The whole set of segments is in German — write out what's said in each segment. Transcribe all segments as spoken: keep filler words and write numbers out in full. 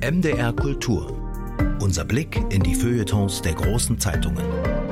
M D R Kultur. Unser Blick in die Feuilletons der großen Zeitungen.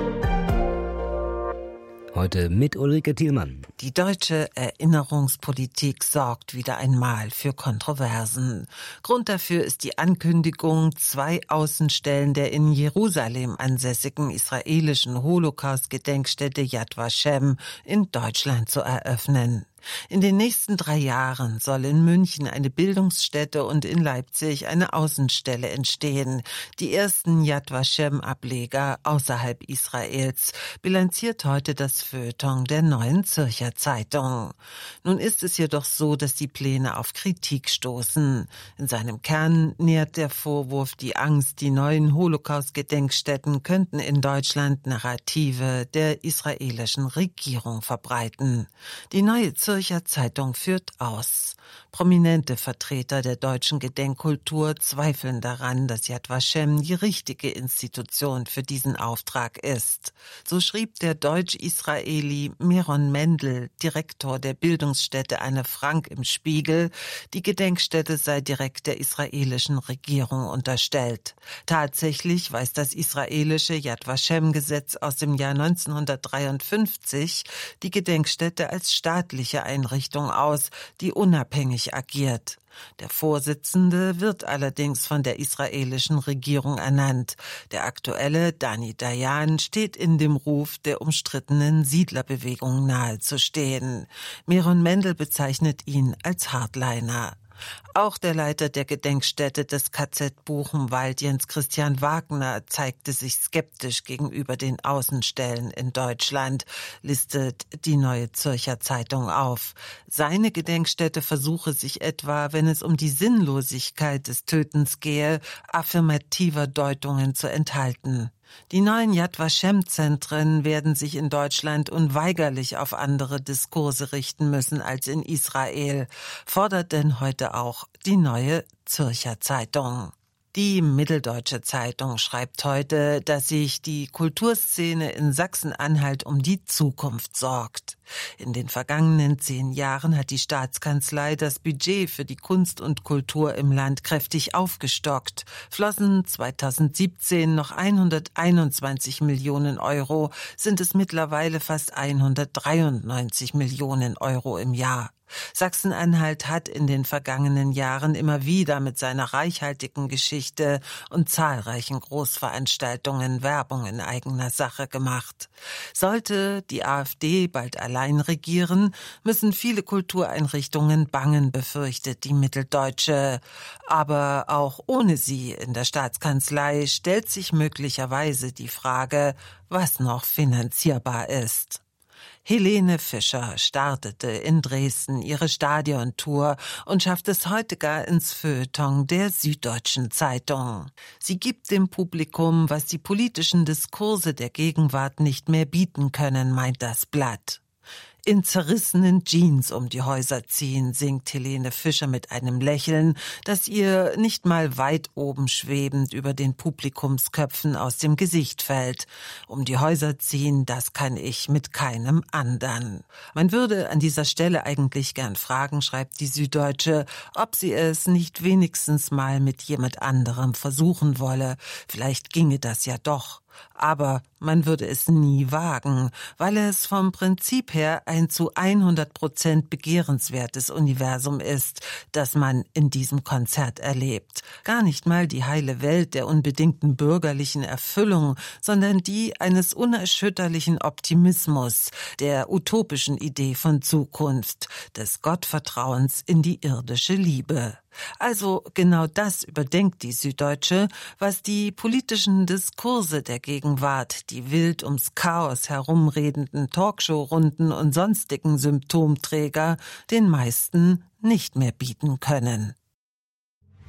Heute mit Ulrike Thielmann. Die deutsche Erinnerungspolitik sorgt wieder einmal für Kontroversen. Grund dafür ist die Ankündigung, zwei Außenstellen der in Jerusalem ansässigen israelischen Holocaust-Gedenkstätte Yad Vashem in Deutschland zu eröffnen. In den nächsten drei Jahren soll in München eine Bildungsstätte und in Leipzig eine Außenstelle entstehen. Die ersten Yad Vashem-Ableger außerhalb Israels, bilanziert heute das Feuilleton der Neuen Zürcher Zeitung. Nun ist es jedoch so, dass die Pläne auf Kritik stoßen. In seinem Kern nährt der Vorwurf die Angst, die neuen Holocaust-Gedenkstätten könnten in Deutschland Narrative der israelischen Regierung verbreiten. Die Neue Zürcher Zeitung führt aus. Prominente Vertreter der deutschen Gedenkkultur zweifeln daran, dass Yad Vashem die richtige Institution für diesen Auftrag ist. So schrieb der Deutsch-Israeli Meron Mendel, Direktor der Bildungsstätte Anne Frank im Spiegel, die Gedenkstätte sei direkt der israelischen Regierung unterstellt. Tatsächlich weist das israelische Yad Vashem-Gesetz aus dem Jahr neunzehnhundertdreiundfünfzig die Gedenkstätte als staatliche Einrichtung aus, die unabhängig agiert. Der Vorsitzende wird allerdings von der israelischen Regierung ernannt. Der aktuelle Dani Dayan steht in dem Ruf, der umstrittenen Siedlerbewegung nahezustehen. Meron Mendel bezeichnet ihn als Hardliner. Auch der Leiter der Gedenkstätte des K Z Buchenwald, Jens Christian Wagner, zeigte sich skeptisch gegenüber den Außenstellen in Deutschland, listet die Neue Zürcher Zeitung auf. Seine Gedenkstätte versuche sich etwa, wenn es um die Sinnlosigkeit des Tötens gehe, affirmativer Deutungen zu enthalten. Die neuen Yad Vashem-Zentren werden sich in Deutschland unweigerlich auf andere Diskurse richten müssen als in Israel, fordert denn heute auch die Neue Zürcher Zeitung. Die Mitteldeutsche Zeitung schreibt heute, dass sich die Kulturszene in Sachsen-Anhalt um die Zukunft sorgt. In den vergangenen zehn Jahren hat die Staatskanzlei das Budget für die Kunst und Kultur im Land kräftig aufgestockt. Flossen zweitausendsiebzehn noch hunderteinundzwanzig Millionen Euro, sind es mittlerweile fast hundertdreiundneunzig Millionen Euro im Jahr. Sachsen-Anhalt hat in den vergangenen Jahren immer wieder mit seiner reichhaltigen Geschichte und zahlreichen Großveranstaltungen Werbung in eigener Sache gemacht. Sollte die AfD bald allein regieren, müssen viele Kultureinrichtungen bangen, befürchtet die Mitteldeutsche. Aber auch ohne sie in der Staatskanzlei stellt sich möglicherweise die Frage, was noch finanzierbar ist. Helene Fischer startete in Dresden ihre Stadiontour und schafft es heute gar ins Feuilleton der Süddeutschen Zeitung. Sie gibt dem Publikum, was die politischen Diskurse der Gegenwart nicht mehr bieten können, meint das Blatt. In zerrissenen Jeans um die Häuser ziehen, singt Helene Fischer mit einem Lächeln, das ihr nicht mal weit oben schwebend über den Publikumsköpfen aus dem Gesicht fällt. Um die Häuser ziehen, das kann ich mit keinem andern. Man würde an dieser Stelle eigentlich gern fragen, schreibt die Süddeutsche, ob sie es nicht wenigstens mal mit jemand anderem versuchen wolle. Vielleicht ginge das ja doch. Aber man würde es nie wagen, weil es vom Prinzip her ein zu hundert Prozent begehrenswertes Universum ist, das man in diesem Konzert erlebt. Gar nicht mal die heile Welt der unbedingten bürgerlichen Erfüllung, sondern die eines unerschütterlichen Optimismus, der utopischen Idee von Zukunft, des Gottvertrauens in die irdische Liebe. Also genau das überdenkt die Süddeutsche, was die politischen Diskurse der Gegenwart, die wild ums Chaos herumredenden Talkshow-Runden und sonstigen Symptomträger den meisten nicht mehr bieten können.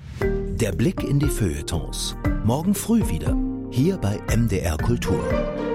Der Blick in die Feuilletons. Morgen früh wieder, hier bei M D R Kultur.